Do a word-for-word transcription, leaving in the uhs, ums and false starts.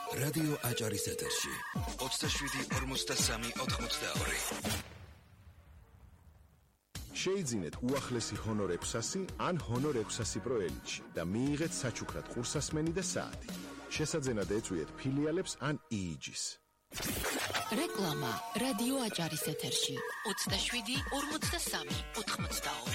რადიო აჭარის ეთერში ოცდაშვიდი ორმოცდასამი ოთხმოცდაორი. შეიძინეთ უახლესი ჰონორ ექვსასი ან ჰონორ ექვსასი პრო ელიტში და მიიღეთ საჩუქრად ყურსასმენი და საათი. შესაძენად ეწვიეთ ფილიალებს ან იიჯის. რეკლამა რადიო აჭარის ეთერში ოცდაშვიდი ორმოცდასამი ოთხმოცდაორი.